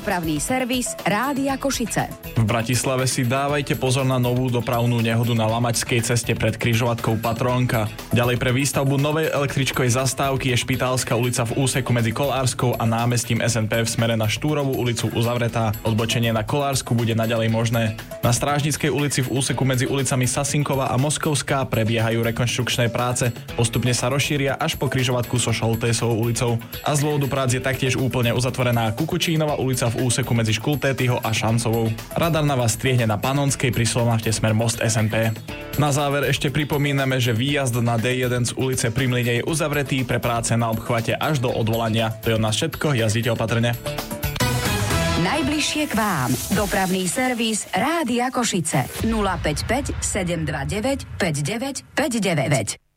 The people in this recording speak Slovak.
Dopravný servis Rádia Košice. V Bratislave si dávajte pozor na novú dopravnú nehodu na Lamačskej ceste pred križovatkou Patrónka. Ďalej pre výstavbu novej električkovej zastávky je Špitálska ulica v úseku medzi Kolárskou a námestím SNP v smere na Štúrovú ulicu uzavretá. Odbočenie na Kolársku bude naďalej možné. Na Strážnickej ulici v úseku medzi ulicami Sasinková a Moskovská prebiehajú rekonštrukčné práce. Postupne sa rozšíria až po križovatku so Šoltésovou ulicou. A z dôvodu prác je taktiež úplne uzatvorená Kukučínova ulica v úseku medzi Škultétyho a Šancovou. Radar na vás striehne na Panonskej pri Slovnafte smer most SNP. Na záver ešte pripomíname, že výjazd na D1 z ulice Pri Mlyne je uzavretý pre práce na obchvate až do odvolania. To je od nás všetko, jazdite opatrne. Najbližšie k vám. Dopravný servis Rádia Košice. 055 729 5959.